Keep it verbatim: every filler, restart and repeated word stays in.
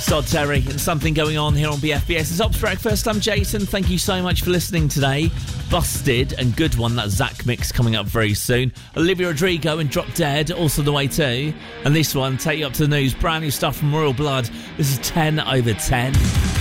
Todd Terry and Something Going On here on B F B S. It's Ops Breakfast. I'm Jason. Thank you so much for listening today. Busted and Good One, that Zach mix coming up very soon. Olivia Rodrigo and Drop Dead also the way too. And this one, take you up to the news. Brand new stuff from Royal Blood. This is ten over ten.